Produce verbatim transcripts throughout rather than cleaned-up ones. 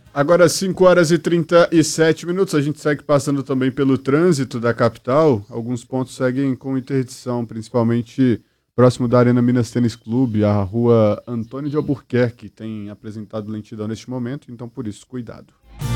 Agora cinco horas e trinta e sete minutos, a gente segue passando também pelo trânsito da capital. Alguns pontos seguem com interdição, principalmente próximo da Arena Minas Tênis Clube, a rua Antônio de Albuquerque tem apresentado lentidão neste momento, então por isso, cuidado.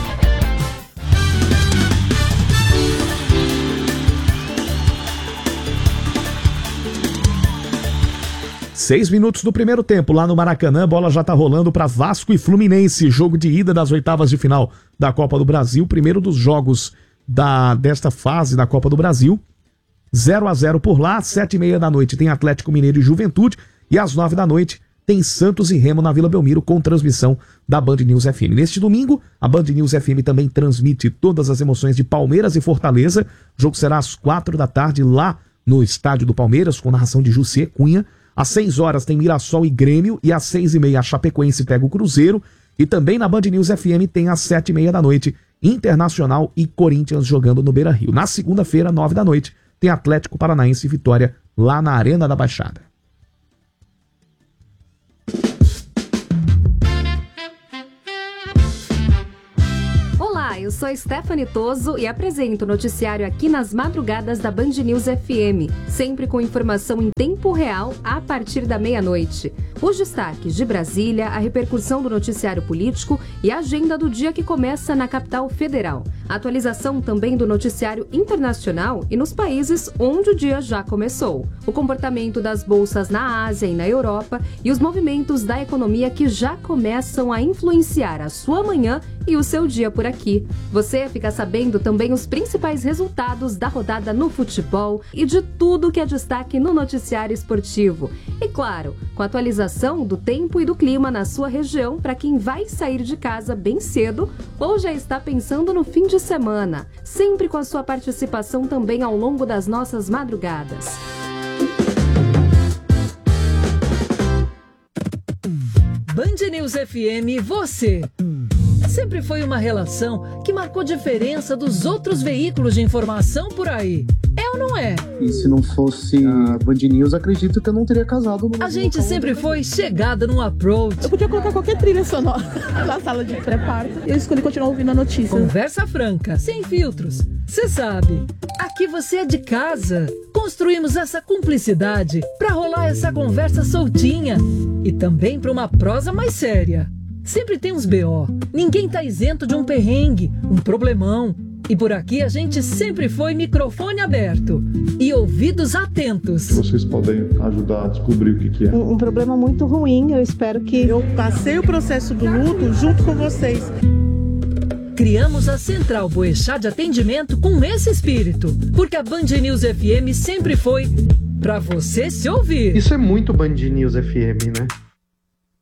Seis minutos do primeiro tempo, lá no Maracanã, a bola já tá rolando para Vasco e Fluminense, jogo de ida das oitavas de final da Copa do Brasil, primeiro dos jogos da, desta fase da Copa do Brasil, zero a zero por lá, sete e meia da noite tem Atlético Mineiro e Juventude, e às nove da noite tem Santos e Remo na Vila Belmiro, com transmissão da Band News F M. Neste domingo, a Band News F M também transmite todas as emoções de Palmeiras e Fortaleza, o jogo será às quatro da tarde lá no estádio do Palmeiras, com narração de Jussier Cunha. Às seis horas tem Mirassol e Grêmio, e às seis e meia a Chapecoense pega o Cruzeiro, e também na Band News F M tem às sete e meia da noite Internacional e Corinthians jogando no Beira-Rio. Na segunda-feira, nove da noite, tem Atlético Paranaense e Vitória lá na Arena da Baixada. Olá, eu sou Stephanie Toso e apresento o noticiário aqui nas madrugadas da Band News F M, sempre com informação em tempo real a partir da meia-noite. Os destaques de Brasília, a repercussão do noticiário político e a agenda do dia que começa na capital federal. A atualização também do noticiário internacional e nos países onde o dia já começou. O comportamento das bolsas na Ásia e na Europa e os movimentos da economia que já começam a influenciar a sua manhã e o seu dia por aqui. Você fica sabendo também os principais resultados da rodada no futebol e de tudo que é destaque no noticiário esportivo. E claro, com a atualização do tempo e do clima na sua região para quem vai sair de casa bem cedo ou já está pensando no fim de semana. Sempre com a sua participação também ao longo das nossas madrugadas. Band News F M, você. Sempre foi uma relação que marcou diferença dos outros veículos de informação por aí. É ou não é? E se não fosse a Band News, acredito que eu não teria casado. A gente sempre foi chegada num approach. Eu podia colocar qualquer trilha sonora na sala de pré-parto. Eu escolhi continuar ouvindo a notícia. Conversa franca, sem filtros. Você sabe, aqui você é de casa. Construímos essa cumplicidade pra rolar essa conversa soltinha. E também pra uma prosa mais séria. Sempre tem uns B O. Ninguém tá isento de um perrengue, um problemão. E por aqui a gente sempre foi microfone aberto e ouvidos atentos. Vocês podem ajudar a descobrir o que, que é. Um, um problema muito ruim, eu espero que... Eu passei o processo do luto junto com vocês. Criamos a Central Boechat de Atendimento com esse espírito, porque a Band News F M sempre foi pra você se ouvir. Isso é muito Band News F M, né?